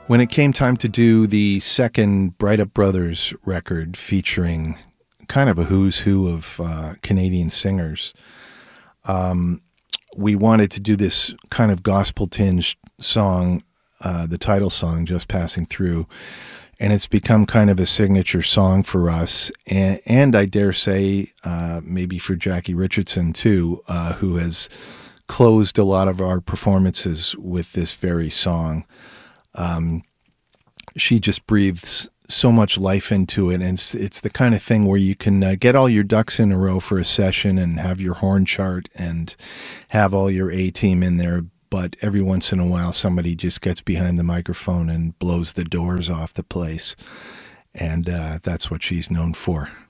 When it came time to do the second Bright Up Brothers record featuring kind of a who's who of Canadian singers, we wanted to do this kind of gospel-tinged song, the title song, Just Passing Through. And it's become kind of a signature song for us. And I dare say maybe for Jackie Richardson, too, who has closed a lot of our performances with this very song. She just breathes so much life into it, and it's the kind of thing where you can get all your ducks in a row for a session and have your horn chart and have all your A-team in there, but every once in a while somebody just gets behind the microphone and blows the doors off the place, and that's what she's known for.